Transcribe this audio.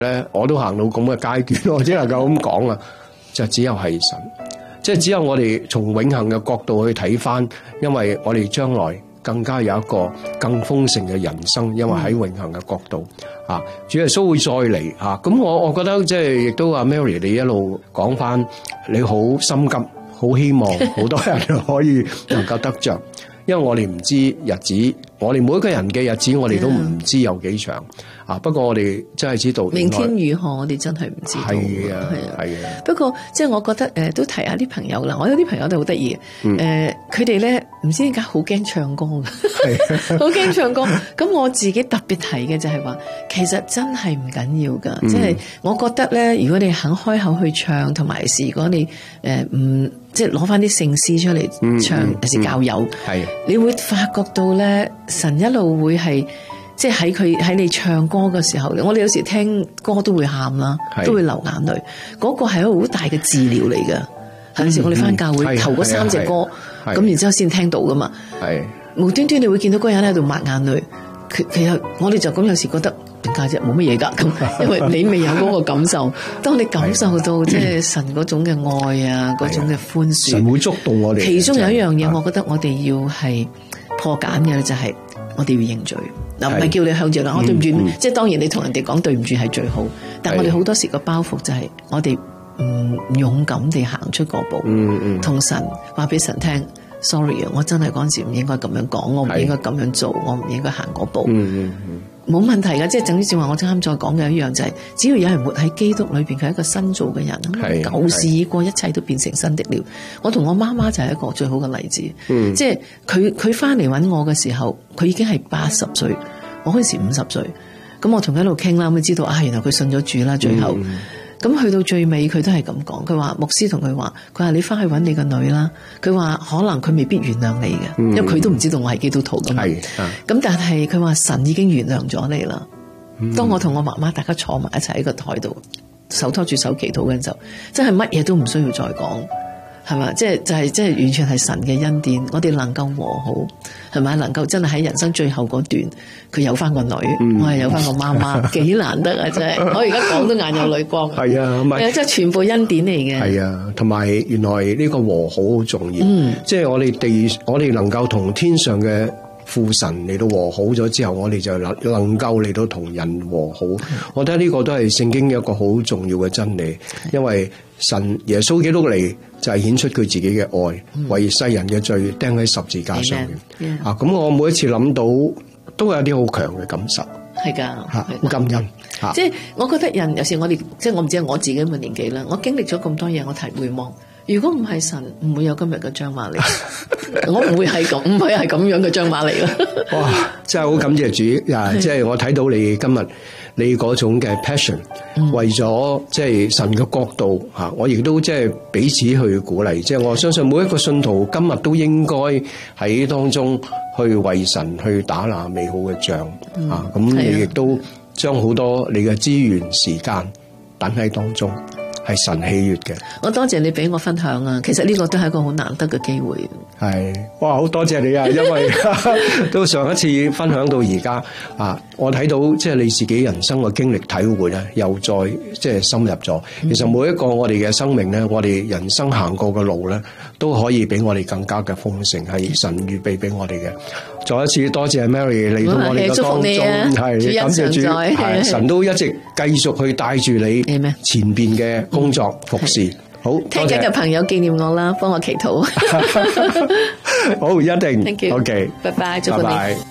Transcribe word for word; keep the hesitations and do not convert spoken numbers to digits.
咧，我都行到咁嘅階段，我只能夠咁講啊，就只有係神，即係只有我哋從永恆嘅角度去睇翻，因為我哋將來更加有一個更豐盛嘅人生，因為喺永恆嘅角度啊，主耶穌會再嚟啊，咁我我覺得即係亦都阿 Mary 你一路講翻，你好心急，好希望好多人可以能夠得着。因為我哋唔知日子，我哋每一個人嘅日子，我哋都唔知有幾長啊。不過我哋真係知道明天如何，我哋真係唔知道。 係啊，係啊。 不過即係我覺得誒、呃，都提下啲朋友啦。我有啲朋友都好得意嘅，誒，佢哋咧唔知點解好驚唱歌嘅，好驚唱歌。咁我自己特別提嘅就係話，其實真係唔緊要噶。即、嗯、係、就是、我覺得咧，如果你肯開口去唱，同埋是如果你誒唔。呃即係攞翻啲聖詩出嚟唱，有時教友，係、嗯嗯、你會發覺到咧，神一路會係即係喺佢喺你唱歌嘅時候，我哋有時聽歌都會喊啦，都會流眼淚，嗰、那個係一個好大嘅治療嚟㗎。有陣時我哋翻教會、嗯、頭嗰三隻歌，咁然之後先聽到噶嘛，係無端端你會見到嗰個人喺度抹眼淚，其其實我哋就咁有時覺得。點解啫？冇乜嘢噶，咁因為你未有嗰個感受。當你感受到即係神嗰種嘅愛啊，嗰種嘅寬恕， 神會觸動我哋。 其中有一樣嘢，我覺得我哋要係破繭嘅就係我哋要認罪。嗱，唔係叫你向住啦，我對唔住。即係當然你同人哋講對唔住係最好，但係我哋好多時個包袱就係我哋唔勇敢地行出嗰步，嗯嗯，同神話俾神聽。Sorry 啊，我真係嗰陣時唔應該咁樣講，我唔應該咁樣做，我唔應該行嗰步。嗯嗯嗯，冇問題噶，即係等於正話我啱啱再講嘅一樣，就係、是、只要有人活喺基督裏邊，佢係一個新造嘅人，舊事已過，一切都變成新的了。我同我媽媽就係一個最好嘅例子。嗯、即係佢佢翻嚟揾我嘅時候，佢已經係八十歲，我嗰時五十歲。咁我同佢一路傾啦，咁知道啊，原來佢信咗主啦，最後。嗯咁去到最尾，佢都係咁講。佢話牧師同佢話，佢話你翻去揾你個女啦。佢話可能佢未必原諒你嘅、嗯，因為佢都唔知道我係基督徒噶嘛。係咁、啊、但係佢話神已經原諒咗你啦、嗯。當我同我媽媽大家坐埋一齊喺個台度，手拖住手祈禱嘅時候，真係乜嘢都唔需要再講。係嘛？即係就係即係完全係神嘅恩典，我哋能夠和好，係咪？能夠真係喺人生最後嗰段，佢有翻個女，嗯、我係有翻個媽媽，幾難得啊！真係，我而家講都眼有淚光。係啊，係啊，即係全部恩典嚟嘅。係啊，同埋原來呢個和好好重要。嗯，即係我哋地，我哋能夠同天上嘅父神嚟到和好咗之後，我哋就能能夠嚟到同人和好。嗯、我覺得呢個都係聖經一個好重要嘅真理，因為神耶穌基督嚟就係顯出佢自己嘅愛，嗯、為世人嘅罪釘喺十字架上面。Yeah. 啊，咁我每一次諗到都有啲好強嘅感受。係噶，好感恩。即係我覺得人有時我哋即係我唔知我自己咁嘅年紀啦，我經歷咗咁多嘢，我提回望。如果唔係神，唔會有今日嘅張瑪莉。我唔會係咁，唔會係咁樣嘅張瑪莉啦。哇！真係好感謝主啊！即係我睇到你今日你嗰種嘅 passion，、嗯、為咗即係神嘅國度吓，我亦都即係彼此去鼓勵。即係我相信每一個信徒今日都應該喺當中去為神去打那美好嘅仗、嗯、啊！咁你亦都將好多你嘅資源、時間等喺當中。係神喜悅嘅，我多謝你俾我分享啊！其實呢個都係一個好難得嘅機會。係，哇，好多謝你啊！因為都上一次分享到而家啊，我睇到即係你自己人生嘅經歷體會咧，又再即係深入咗。其實每一個我哋嘅生命咧，我哋人生行過嘅路咧，都可以俾我哋更加嘅豐盛，係神預備俾我哋嘅。再一次多謝 Mary 嚟到我哋嘅當中，係感謝主，係神都一直繼續去帶住你前邊嘅工作服侍。好， 聽緊嘅朋友紀念我啦，幫我祈禱。 好，一定。 Thank you。 OK， 拜拜，祝福你。